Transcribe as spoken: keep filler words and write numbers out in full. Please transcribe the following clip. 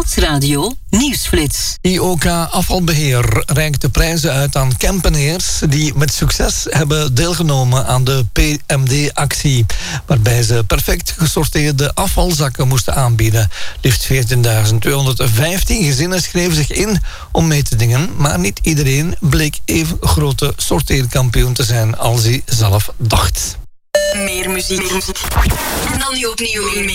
Stadsradio Nieuwsflits. I O K Afvalbeheer reikt de prijzen uit aan Kempeneers die met succes hebben deelgenomen aan de P M D-actie, waarbij ze perfect gesorteerde afvalzakken moesten aanbieden. Liefst veertienduizend tweehonderdvijftien gezinnen schreven zich in om mee te dingen, maar niet iedereen bleek even grote sorteerkampioen te zijn als hij zelf dacht. Meer muziek. En dan nu opnieuw.